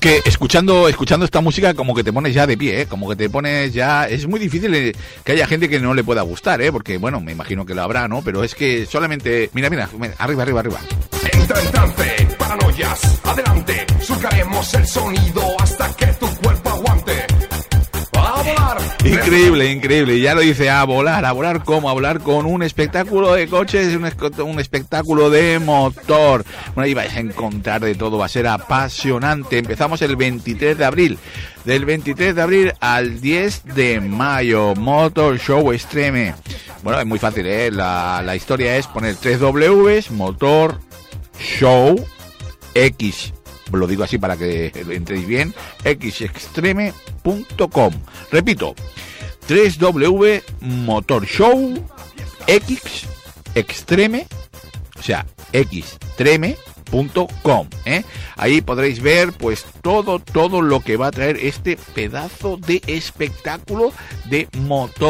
que escuchando esta música como que te pones ya de pie, como que te pones ya... Es muy difícil que haya gente que no le pueda gustar, porque bueno, me imagino que lo habrá, ¿no? Pero es que solamente... Mira, arriba. Entra en trance, paranoias, adelante, surcaremos el sonido hasta que tu cuerpo aguante. A volar. Increíble, ya lo dice, a volar ¿cómo? A volar con un espectáculo de coches, un espectáculo de motor. Bueno, ahí vais a encontrar de todo, va a ser apasionante. Empezamos el 23 de abril, del 23 de abril al 10 de mayo, Motor Show Extreme. Bueno, es muy fácil, la historia es poner 3 Ws, Motor Show X, lo digo así para que entréis bien, xextreme.com. Repito, 3W Motor Show X Extreme, o sea, xtreme.com, Ahí podréis ver pues todo lo que va a traer este pedazo de espectáculo de motor.